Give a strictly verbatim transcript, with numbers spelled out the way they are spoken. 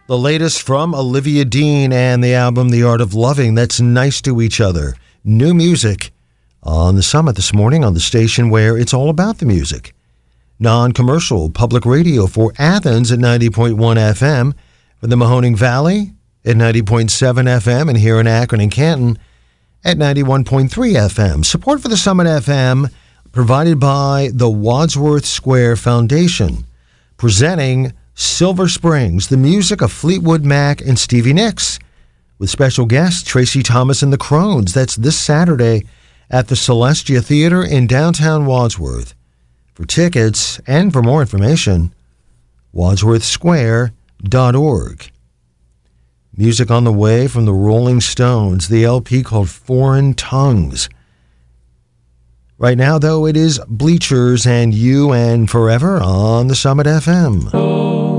The latest from Olivia Dean and the album The Art of Loving. That's Nice to Each Other. New music on the Summit this morning on the station where it's all about the music. Non-commercial public radio for Athens at ninety point one F M, for the Mahoning Valley at ninety point seven F M, and here in Akron and Canton at ninety-one point three F M. Support for the Summit F M provided by the Wadsworth Square Foundation, presenting Silver Springs, the music of Fleetwood Mac and Stevie Nicks, with special guest Tracy Thomas and the Crones. That's this Saturday at the Celestia Theater in downtown Wadsworth. For tickets and for more information, wadsworth square dot org. Music on the way from the Rolling Stones, the L P called Foreign Tongues. Right now, though, it is Bleachers and You and Forever on the Summit F M.